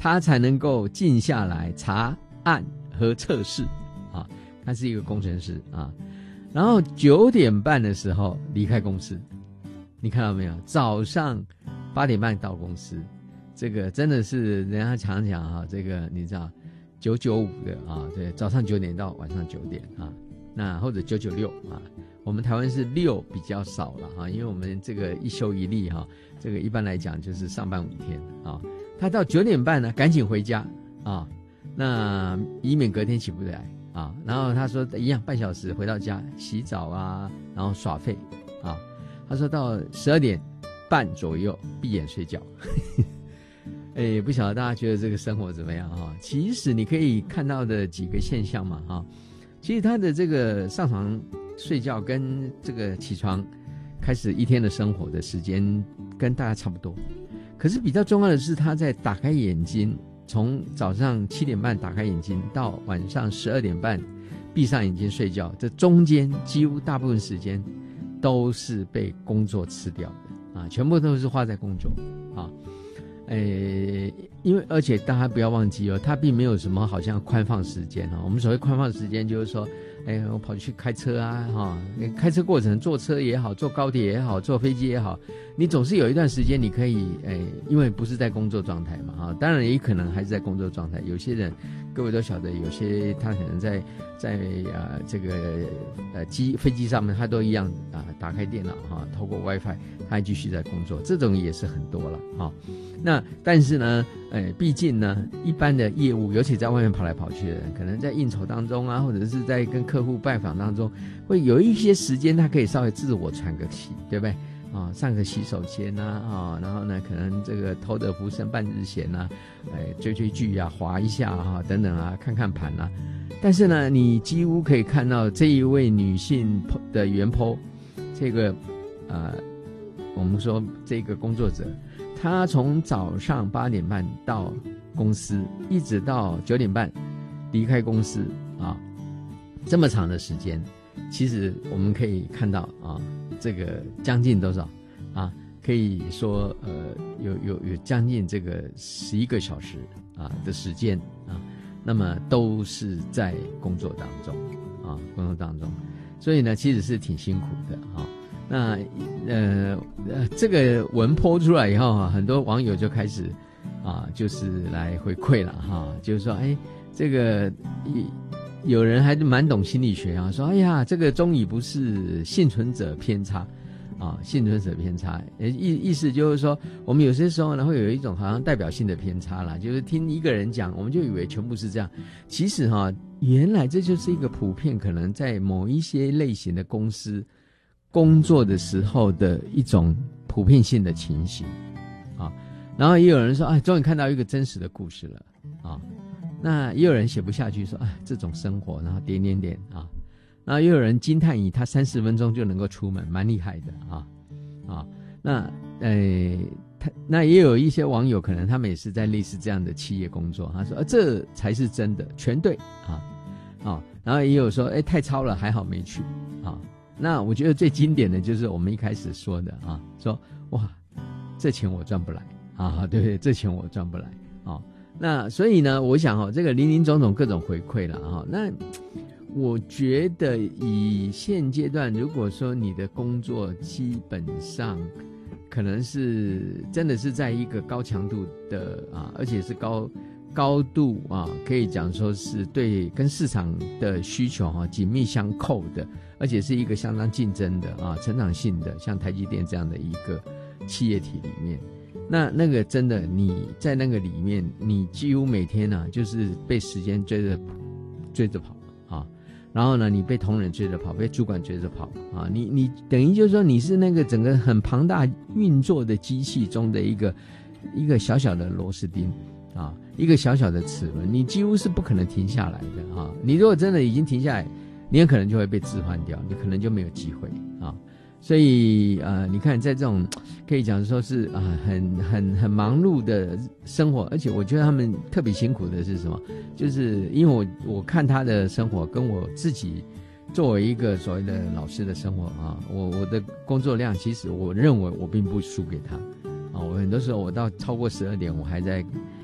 他才能够静下来查案和测试啊。他是一个工程师啊。然后9点半的时候离开公司，你看到没有？早上8点半到公司，这个真的是人家常讲啊，这个你知道995的啊，对，早上9点到晚上9点啊，那或者996啊，我们台湾是6比较少了啊，因为我们这个一休一例哈，这个一般来讲就是上班5天啊。他到9点半呢，赶紧回家啊，那以免隔天起不来。啊，然后他说一样半小时回到家洗澡啊，然后耍废啊。他说到12点半左右闭眼睡觉。哎，不晓得大家觉得这个生活怎么样哈？其实你可以看到的几个现象嘛哈。其实他的这个上床睡觉跟这个起床开始一天的生活的时间跟大家差不多，可是比较重要的是他在打开眼睛。从早上7点半打开眼睛到晚上12点半闭上眼睛睡觉，这中间几乎大部分时间都是被工作吃掉的啊，全部都是花在工作啊。因为而且大家不要忘记哦，他并没有什么好像宽放时间啊。我们所谓宽放时间就是说，我跑去开车啊，哈，开车过程坐车也好，坐高铁也好，坐飞机也好，你总是有一段时间你可以，因为不是在工作状态嘛，哈，当然也可能还是在工作状态。有些人，各位都晓得，有些他可能在这个飞机上面，他都一样啊，打开电脑哈，透过 WiFi， 他还继续在工作，这种也是很多了哈。那但是呢，毕竟呢，一般的业务，尤其在外面跑来跑去的人，可能在应酬当中啊，或者是在跟客户拜访当中，会有一些时间，他可以稍微自我喘个气，对不对？啊，上个洗手间啊，然后呢，可能这个偷得浮生半日闲啊，追剧啊，滑一下啊，等等啊，看看盘啊。但是呢，你几乎可以看到这一位女性的原 po， 这个我们说这个工作者。他从早上8点半到公司，一直到9点半离开公司啊，这么长的时间，其实我们可以看到啊，这个将近多少啊？可以说有将近这个11个小时啊的时间啊，那么都是在工作当中啊，工作当中，所以呢，其实是挺辛苦的啊。那这个文po出来以后哈，很多网友就开始就是来回馈了哈，就是说这个有人还蛮懂心理学啊，说哎呀，这个终于不是幸存者偏差啊，幸存者偏差，意思就是说，我们有些时候呢会有一种好像代表性的偏差啦，就是听一个人讲，我们就以为全部是这样，其实原来这就是一个普遍可能在某一些类型的公司工作的时候的一种普遍性的情形啊。然后也有人说，终于看到一个真实的故事了啊。那也有人写不下去说，这种生活，然后点点点啊。然后也有人惊叹于他30分钟就能够出门，蛮厉害的啊。那也有一些网友可能他们也是在类似这样的企业工作，他说这才是真的，全对啊。然后也有说，太超了，还好没去啊。那我觉得最经典的就是我们一开始说的啊，说哇，这钱我赚不来啊，对不对？这钱我赚不来啊。那所以呢，我想这个林林总总各种回馈了啊。那我觉得以现阶段，如果说你的工作基本上可能是真的是在一个高强度的而且是高度可以讲说是对跟市场的需求紧密相扣的，而且是一个相当竞争的成长性的，像台积电这样的一个企业体里面，那个真的你在那个里面，你几乎每天就是被时间追着跑然后呢，你被同仁追着跑，被主管追着跑你等于就是说你是那个整个很庞大运作的机器中的一个小小的螺丝钉一个小小的齿轮，你几乎是不可能停下来的你如果真的已经停下来，你很可能就会被置换掉，你可能就没有机会所以你看在这种可以讲说是很忙碌的生活，而且我觉得他们特别辛苦的是什么？就是因为我看他的生活跟我自己作为一个所谓的老师的生活我的工作量其实我认为我并不输给他我很多时候我到超过12点我还在